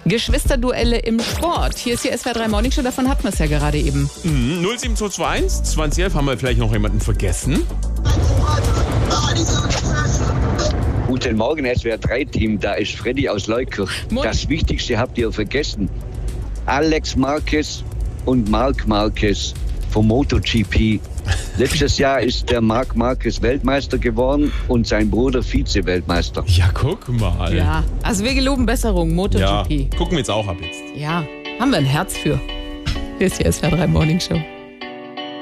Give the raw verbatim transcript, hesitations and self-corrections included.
Geschwisterduelle im Sport. Hier ist die S W R drei Morning Show, davon hatten wir es ja gerade eben. Mhm. null sieben zwei zwei eins zwanzig elf, haben wir vielleicht noch jemanden vergessen? Guten Morgen, S W R drei Team, da ist Freddy aus Leukirch. Mo- Das Wichtigste habt ihr vergessen. Alex Marquez und Marc Marquez vom MotoGP. Letztes Jahr ist der Marc Marquez Weltmeister geworden und sein Bruder Vize-Weltmeister. Ja, guck mal. Ja, also wir geloben Besserung, Ja, MotoGP. gucken wir jetzt auch ab jetzt. Ja, haben wir ein Herz für. Hier ist die S W R drei Morning Show.